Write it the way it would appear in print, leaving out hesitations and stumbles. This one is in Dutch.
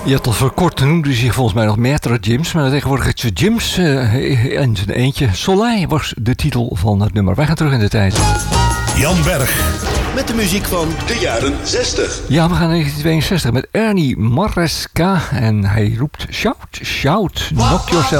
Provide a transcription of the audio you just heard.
Ja, tot voor kort noemde hij zich volgens mij nog Maître Jims. Maar tegenwoordig is het Jims in zijn eentje. Soleil was de titel van het nummer. Wij gaan terug in de tijd. Jan Berg. Met de muziek van de jaren 60. Ja, we gaan naar 1962 met Ernie Maresca. En hij roept shout, shout, knock yourself.